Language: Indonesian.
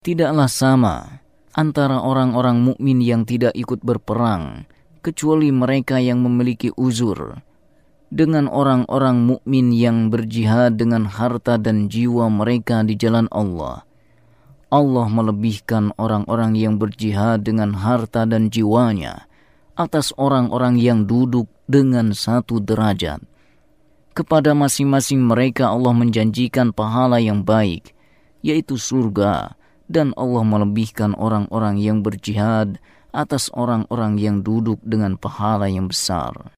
Tidaklah sama antara orang-orang mukmin yang tidak ikut berperang, kecuali mereka yang memiliki uzur, dengan orang-orang mukmin yang berjihad dengan harta dan jiwa mereka di jalan Allah. Allah melebihkan orang-orang yang berjihad dengan harta dan jiwanya atas orang-orang yang duduk dengan satu derajat. Kepada masing-masing mereka Allah menjanjikan pahala yang baik, yaitu surga, dan Allah melebihkan orang-orang yang berjihad atas orang-orang yang duduk dengan pahala yang besar.